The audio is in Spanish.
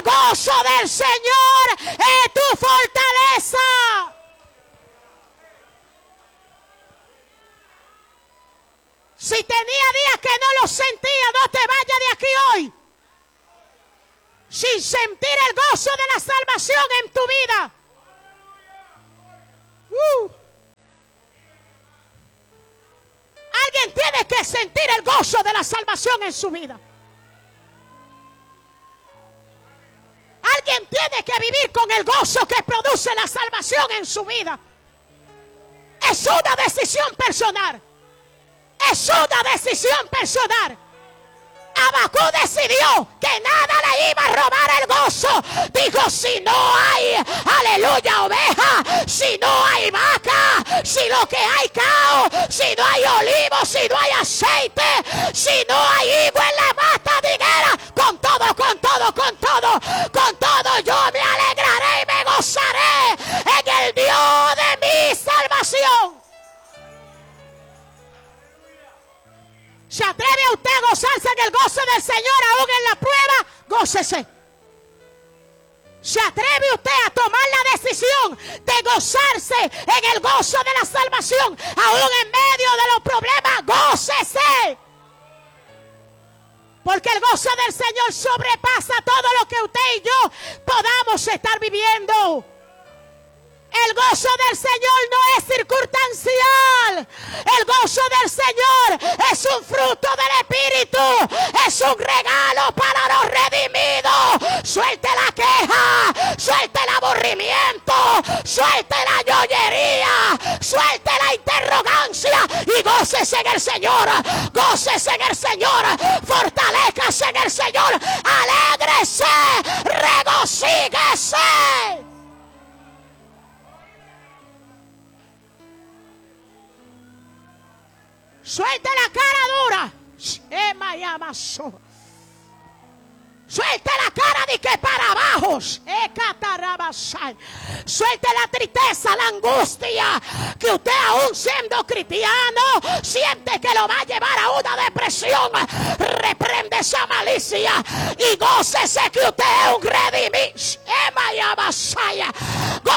gozo del Señor es tu fortaleza. Si tenía días que no lo sentía, no te vayas de aquí hoy sin sentir el gozo de la salvación en tu vida. Alguien tiene que sentir el gozo de la salvación en su vida. Alguien tiene que vivir con el gozo que produce la salvación en su vida. Es una decisión personal. Es una decisión personal. Habacuc decidió que nada le iba a robar el gozo. Dijo, si no hay, aleluya, oveja, si no hay vaca, si lo que hay caos, si no hay olivo, si no hay aceite, si no hay higo en la vasta higuera, con todo yo me alegraré y me gozaré en el Dios de mi salvación. ¿Se atreve a usted a gozarse en el gozo del Señor aún en la prueba? Gócese. ¿Se atreve usted a tomar la decisión de gozarse en el gozo de la salvación aún en medio de los problemas? Gócese. Porque el gozo del Señor sobrepasa todo lo que usted y yo podamos estar viviendo. El gozo del Señor no es circunstancial. El gozo del Señor es un fruto del Espíritu. Es un regalo para los redimidos. Suelte la queja. Suelte el aburrimiento. Suelte la llorería. Suelte la interrogancia. Y gócese en el Señor. Gócese en el Señor. Fortalézcase en el Señor. Alégrese. Regocíguese. Suelte la cara dura. Suelte la cara de que para abajo. Suelte la tristeza, la angustia que usted aún siendo cristiano siente que lo va a llevar a una depresión. Reprende esa malicia y gócese que usted es un redimido.